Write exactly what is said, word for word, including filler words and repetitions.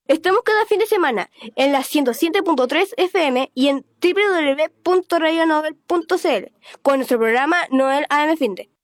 Estamos cada fin de semana en la ciento siete punto tres F M y en w w w punto radio novel punto c l con nuestro programa Noel A M Finde.